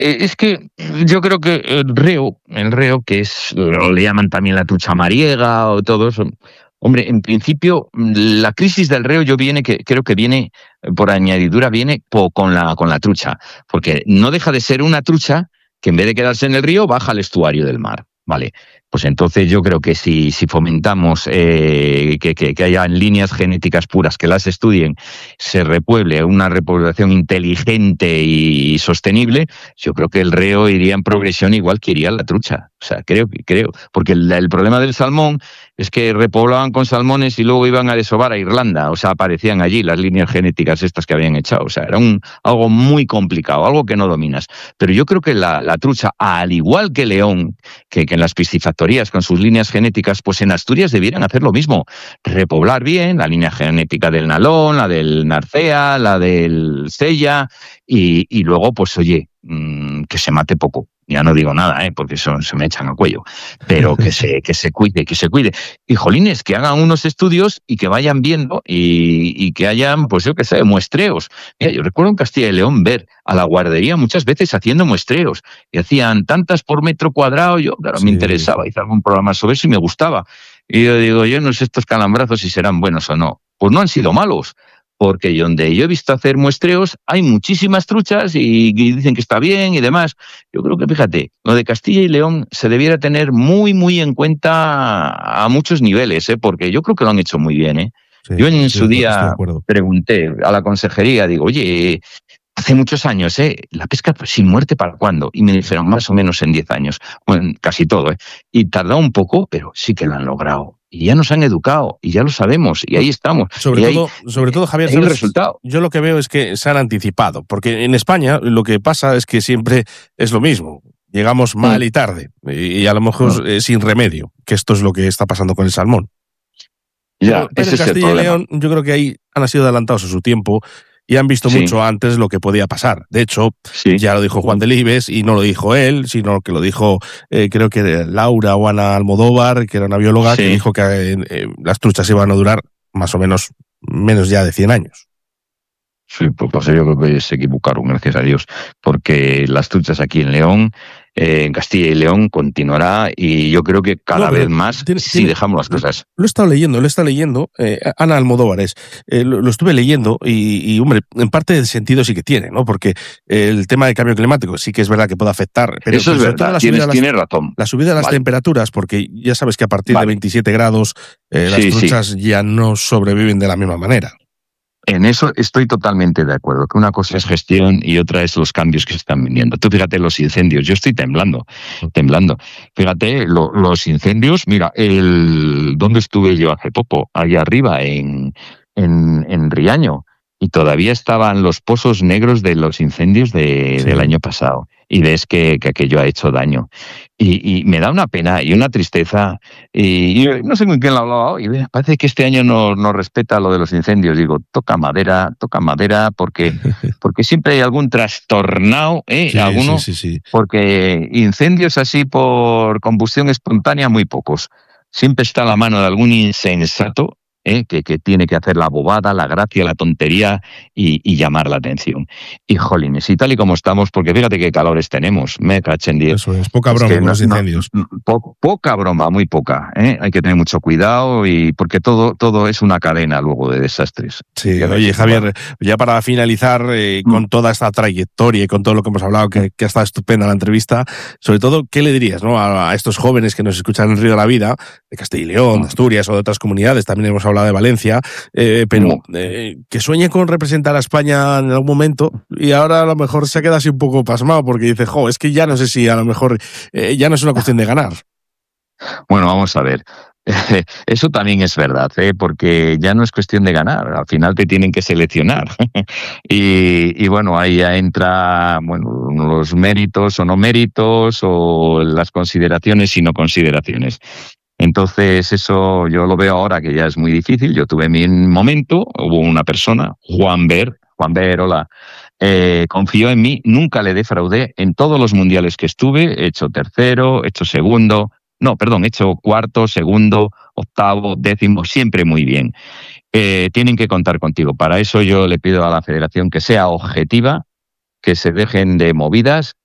Es que yo creo que el reo, que es, o le llaman también la trucha mariega o todo eso. Hombre, en principio, la crisis del reo creo que viene, por añadidura, viene con la trucha, porque no deja de ser una trucha que en vez de quedarse en el río, baja al estuario del mar. Vale, pues entonces yo creo que si fomentamos que haya líneas genéticas puras, que las estudien, se repueble una repoblación inteligente y sostenible, yo creo que el reo iría en progresión igual que iría la trucha. O sea, creo, porque el problema del salmón es que repoblaban con salmones y luego iban a desovar a Irlanda, o sea, aparecían allí las líneas genéticas estas que habían echado. O sea, era algo muy complicado, algo que no dominas. Pero yo creo que la trucha, al igual que León, que en las piscifactorías con sus líneas genéticas, pues en Asturias debieran hacer lo mismo, repoblar bien la línea genética del Nalón, la del Narcea, la del Sella, y luego, pues oye, que se mate poco. Ya no digo nada, porque se me echan al cuello, pero que se cuide, que se cuide. Y jolines, que hagan unos estudios y que vayan viendo y que hayan, pues yo qué sé, muestreos. Mira, yo recuerdo en Castilla y León ver a la guardería muchas veces haciendo muestreos y hacían tantas por metro cuadrado. Yo, claro, me interesaba, hice algún programa sobre eso y me gustaba. Y yo digo, yo no sé estos calambrazos si serán buenos o no. Pues no han sido malos, porque donde yo he visto hacer muestreos hay muchísimas truchas y dicen que está bien y demás. Yo creo que, fíjate, lo de Castilla y León se debiera tener muy, muy en cuenta a muchos niveles, porque yo creo que lo han hecho muy bien. Sí, Yo en su estoy de día acuerdo. pregunté a la consejería, digo, oye, hace muchos años, la pesca sin muerte, ¿para cuándo? Y me dijeron, más o menos en 10 años. Bueno, casi todo, Y tardó un poco, pero sí que lo han logrado. Y ya nos han educado, y ya lo sabemos, y ahí estamos. Sobre todo, Javier, hay el ¿sabes? resultado. Yo lo que veo es que se han anticipado, porque en España lo que pasa es que siempre es lo mismo. Llegamos mal y tarde, y a lo mejor sin remedio, que esto es lo que está pasando con el salmón. Ya, Pero ese en es el Castilla y problema. León yo creo que ahí han sido adelantados a su tiempo y han visto mucho antes lo que podía pasar. De hecho, ya lo dijo Juan Delibes, y no lo dijo él, sino que lo dijo, creo que Laura o Ana Almodóvar, que era una bióloga, que dijo que las truchas iban a durar más o menos ya de 100 años. Sí, pues yo creo que se equivocaron, gracias a Dios, porque las truchas aquí en León, en Castilla y León, continuará, y yo creo que cada vez más si dejamos las cosas. Lo he estado leyendo, Ana Almodóvar lo estuve leyendo y, hombre, en parte del sentido sí que tiene, ¿no? Porque el tema del cambio climático sí que es verdad que puede afectar. Pero eso es verdad, tienes razón. La subida de las temperaturas, porque ya sabes que a partir de 27 grados las truchas ya no sobreviven de la misma manera. En eso estoy totalmente de acuerdo, que una cosa es gestión y otra es los cambios que se están viniendo. Tú fíjate los incendios, yo estoy temblando. Fíjate, los incendios, mira, ¿dónde estuve yo hace poco? Allá arriba, en Riaño, y todavía estaban los pozos negros de los incendios del año pasado. Y ves que aquello ha hecho daño. Y me da una pena y una tristeza. Y no sé con quién lo hablaba hoy. Parece que este año no respeta lo de los incendios. Digo, toca madera, porque siempre hay algún trastornado, alguno. Sí. Porque incendios así por combustión espontánea, muy pocos. Siempre está a la mano de algún insensato, que tiene que hacer la bobada, la gracia, la tontería y llamar la atención. Y jolines, y tal y como estamos, porque fíjate qué calores tenemos, me cachen 10. Eso es, poca broma con los incendios. Poca broma, muy poca. Hay que tener mucho cuidado, y porque todo es una cadena luego de desastres. Sí, oye, Javier, ya para finalizar, con toda esta trayectoria y con todo lo que hemos hablado, que ha estado estupenda la entrevista, sobre todo, ¿qué le dirías, ¿no?, a estos jóvenes que nos escuchan en Río de la Vida, de Castilla y León, de Asturias o de otras comunidades? También hemos hablado de Valencia, pero que sueñe con representar a España en algún momento, y ahora a lo mejor se queda así un poco pasmado porque dice, es que ya no sé si a lo mejor ya no es una cuestión de ganar. Bueno, vamos a ver. Eso también es verdad, porque ya no es cuestión de ganar, al final te tienen que seleccionar. y bueno, ahí ya entra los méritos o no méritos, o las consideraciones y no consideraciones. Entonces eso yo lo veo ahora que ya es muy difícil. Yo tuve mi momento, hubo una persona, Juan Ver, hola, confió en mí, nunca le defraudé. En todos los mundiales que estuve, he hecho tercero, he hecho cuarto, segundo, octavo, décimo, siempre muy bien. Tienen que contar contigo. Para eso yo le pido a la federación que sea objetiva, que se dejen de movidas,